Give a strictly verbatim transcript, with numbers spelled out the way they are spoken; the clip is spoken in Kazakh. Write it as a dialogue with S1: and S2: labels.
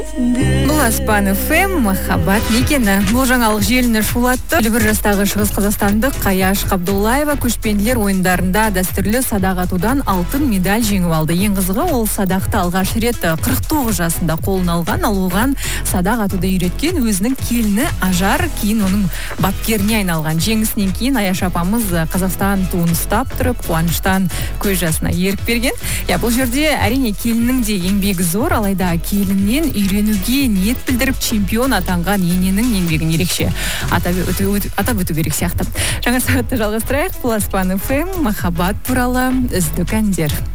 S1: Бұл Аспан эф эм махаббат мекені. Бұл жаңалық желіні шулатты. Бір жастағы шығыс қазақстандық Қаяш Қабдуллаева көшпенділер ойындарында дәстүрлі садақ атудан алтын медаль жеңіп алды. Ең қызығы, ол садақты алғаш рет қырық тоғыз жасында қолына алған, ал оған садақ атуды үйреткен өзінің келіні Ажар, кейін оның бапкеріне айналған. Жеңісінен кейін Аяш апамыз Қазақстан туын ұстап тұрып, қуаныштан көз жасына ерік берген. Я, бұл жерде әрине келіннің де еңбегі зор, алайда келіннен үйренуге ниет білдіріп чемпион атанған ененің еңбегін ерекше атап өту, атап өту керек сияқты. Жаңа сағатты жалғастырайық. Бұл Аспан эф эм махаббат туралы үздік әндер.